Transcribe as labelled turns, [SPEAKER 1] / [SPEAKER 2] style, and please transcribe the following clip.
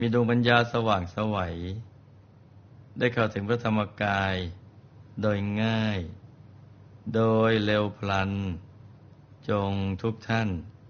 [SPEAKER 1] มีดวงปัญญาสว่างไสวได้เข้าถึงพระธรรมกายโดยง่ายโดยเร็วพลันจงทุกท่าน